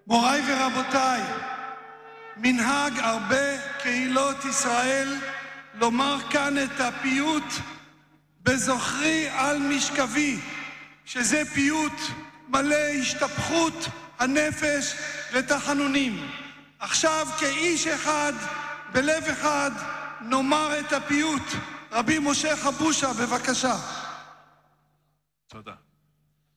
מוריי ורבותיי, מנהג הרבה קהילות ישראל לומר כאן את הפיוט בזוכרי על משכבי, שזה פיוט מלא השתפכות הנפש ותחנונים. עכשיו כאיש אחד, בלב אחד, נאמר את הפיוט. רבי משה חבושה, בבקשה. תודה.